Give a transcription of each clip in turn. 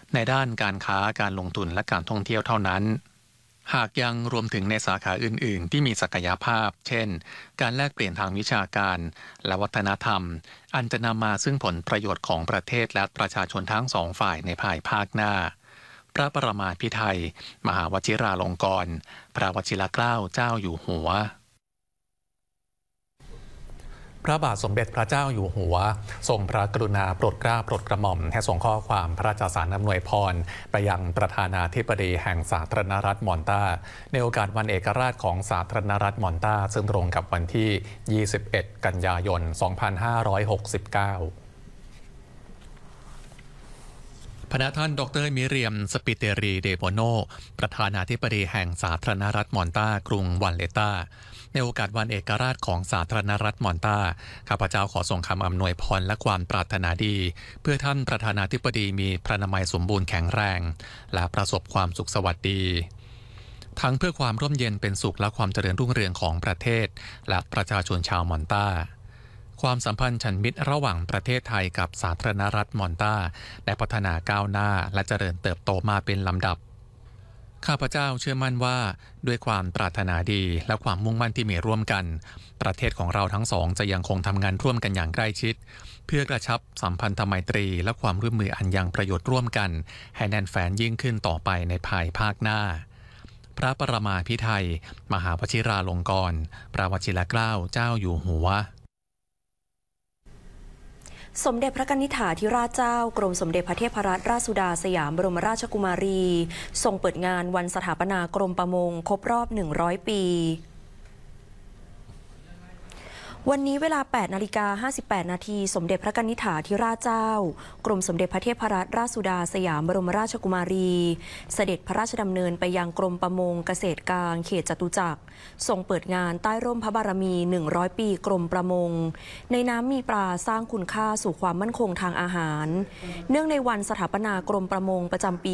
ในด้านการค้าการลงทุนและการท่องเที่ยวเท่านั้นหากยังรวมถึงในสาขาอื่นๆที่มีศักยภาพเช่นการแลกเปลี่ยนทางวิชาการและวัฒนธรรมอันจะนำมาซึ่งผลประโยชน์ของประเทศและประชาชนทั้งสองฝ่ายในภายภาคหน้าพระประมาภิไธยมหาวชิราลงกรณ์พระวชิรเกล้าเจ้าอยู่หัวพระบาทสมเด็จพระเจ้าอยู่หัวทรงพระกรุณาโปรดเกล้าโปรดกระหม่อมให้ส่งข้อความพระราชสารอำนวยพรไปยังประธานาธิบดีแห่งสาธารณรัฐมอนตาในโอกาสวันเอกราชของสาธารณรัฐมอนตาซึ่งตรงกับวันที่ 21 กันยายน 2569พระท่านดร.มิเรียมสปิเตรีเดโบโนประธานาธิบดีแห่งสาธารณรัฐมอนตากรุงวัลเลต้าในโอกาสวันเอกราชของสาธารณรัฐมอนตาข้าพเจ้าขอส่งคำอำนวยพรและความปรารถนาดีเพื่อท่านประธานาธิบดีมีพระนามัยสมบูรณ์แข็งแรงและประสบความสุขสวัสดีทั้งเพื่อความร่มเย็นเป็นสุขและความเจริญรุ่งเรืองของประเทศและประชาชนชาวมอนตาความสัมพันธ์ฉันมิตรระหว่างประเทศไทยกับสาธารณรัฐมอนตาได้พัฒนาก้าวหน้าและเจริญเติบโตมาเป็นลำดับข้าพเจ้าเชื่อมั่นว่าด้วยความปรารถนาดีและความมุ่งมั่นที่มีร่วมกันประเทศของเราทั้งสองจะยังคงทำงานร่วมกันอย่างใกล้ชิดเพื่อกระชับสัมพันธไมตรีและความร่วมมืออันยังประโยชน์ร่วมกันให้แน่นแฟ้นยิ่งขึ้นต่อไปในภายภาคหน้าพระประมาภิไธยมหาวชิราลงกรณ์พระวชิรเกล้าเจ้าอยู่หัวสมเด็จพระกนิษฐาธิราชเจ้ากรมสมเด็จพระเทพรัตนราชสุดาสยามบรมราชกุมารีทรงเปิดงานวันสถาปนากรมประมงครบรอบ100 ปีวันนี้เวลา 8:58 นาทีสมเด็จพระกนิษฐาธิราชเจ้ากรมสมเด็จพระเทพรัตนราชสุดาสยามบรมราชกุมารีเสด็จพระราชดำเนินไปยังกรมประมงเกษตรกลางเขตจตุจักรทรงเปิดงานใต้ร่มพระบารมี100 ปีกรมประมงในน้ำมีปลาสร้างคุณค่าสู่ความมั่นคงทางอาหารเนื่องในวันสถาปนากรมประมงประจำปี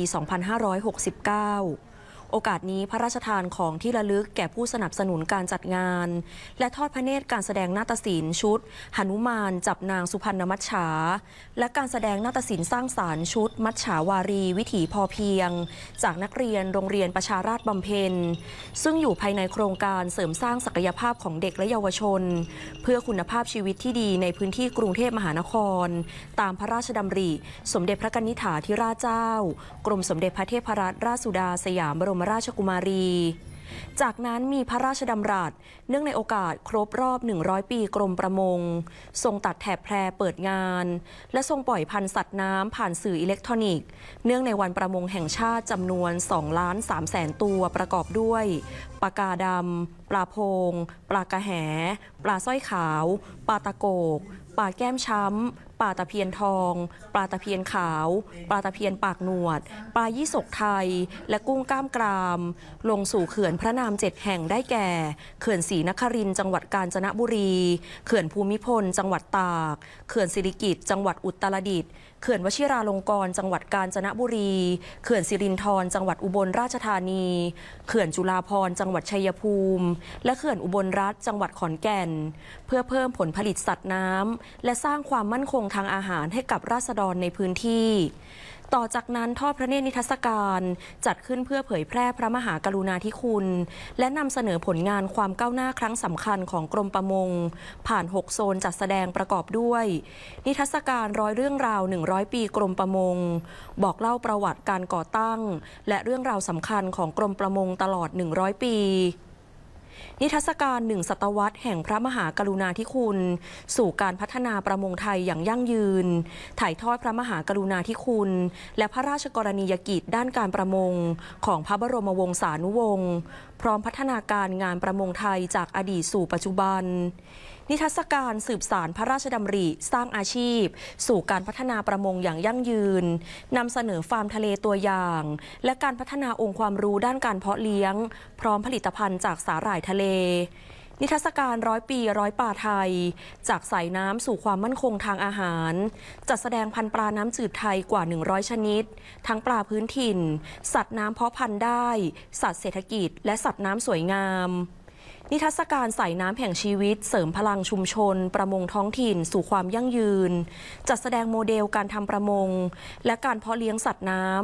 2569โอกาสนี้พระราชทานของที่ระลึกแก่ผู้สนับสนุนการจัดงานและทอดพระเนตรการแสดงนาฏศิลป์ชุดหนุมานจับนางสุพรรณมัจฉาและการแสดงนาฏศิลป์สร้างสรรค์ชุดมัจฉาวารีวิถีพอเพียงจากนักเรียนโรงเรียนประชาราษฎร์บำเพ็ญซึ่งอยู่ภายในโครงการเสริมสร้างศักยภาพของเด็กและเยาวชนเพื่อคุณภาพชีวิตที่ดีในพื้นที่กรุงเทพมหานครตามพระราชดำริสมเด็จพระกนิษฐาธิราชเจ้ากรมสมเด็จพระเทพรัตนราชสุดาสยามบรมราชกุมารีจากนั้นมีพระราชดำรัสเนื่องในโอกาสครบรอบ100 ปีกรมประมงทรงตัดแถบแพรเปิดงานและทรงปล่อยพันธุ์สัตว์น้ำผ่านสื่ออิเล็กทรอนิกส์เนื่องในวันประมงแห่งชาติจำนวน 2,300,000 ตัวประกอบด้วยปลากาดำปลาโพงปลากระแหปลาสร้อยขาวปลาตะโกกปลาแก้มช้ำปลาตะเพียนทองปลาตะเพียนขาวปลาตะเพียนปากหนวดปลายี่สกไทยและกุ้งก้ามกรามลงสู่เขื่อนพระนาม7 แห่งได้แก่เขื่อนศรีนครินทร์จังหวัดกาญจนบุรีเขื่อนภูมิพลจังหวัดตากเขื่อนสิริกิติ์จังหวัดอุตรดิตถ์เขื่อนวชิราลงกรณ์จังหวัดกาญจนบุรีเขื่อนสิรินธรจังหวัดอุบลราชธานีเขื่อนจุฬาภรณ์จังหวัดชัยภูมิและเขื่อนอุบลรัฐจังหวัดขอนแก่นเพื่อเพิ่มผลผลิตสัตว์น้ำและสร้างความมั่นคงทางอาหารให้กับราษฎรในพื้นที่ต่อจากนั้นทอดพระเนตรนิทรรศการจัดขึ้นเพื่อเผยแพร่พระมหากรุณาธิคุณและนำเสนอผลงานความก้าวหน้าครั้งสำคัญของกรมประมงผ่าน6 โซนจัดแสดงประกอบด้วยนิทรรศการร้อยเรื่องราว100 ปีกรมประมงบอกเล่าประวัติการก่อตั้งและเรื่องราวสำคัญของกรมประมงตลอด100 ปีนิทรรศการ1 ศตวรรษแห่งพระมหากรุณาธิคุณสู่การพัฒนาประมงไทยอย่างยั่งยืนถ่ายทอดพระมหากรุณาธิคุณและพระราชกรณียกิจด้านการประมงของพระบรมวงศานุวงศ์พร้อมพัฒนาการงานประมงไทยจากอดีตสู่ปัจจุบันนิทรรศการสืบสานพระราชดำริสร้างอาชีพสู่การพัฒนาประมงอย่างยั่งยืนนำเสนอฟาร์มทะเลตัวอย่างและการพัฒนาองค์ความรู้ด้านการเพาะเลี้ยงพร้อมผลิตภัณฑ์จากสาหร่ายทะเลนิทรรศการ100 ปี100 ปลาไทยจากสายน้ำสู่ความมั่นคงทางอาหารจัดแสดงพันธุ์ปลาน้ำจืดไทยกว่า100 ชนิดทั้งปลาพื้นถิ่นสัตว์น้ำเพาะพันธุ์ได้สัตว์เศรษฐกิจและสัตว์น้ำสวยงามนิทรรศการสายน้ำแห่งชีวิตเสริมพลังชุมชนประมงท้องถิ่นสู่ความยั่งยืนจัดแสดงโมเดลการทำประมงและการเพาะเลี้ยงสัตว์น้ำ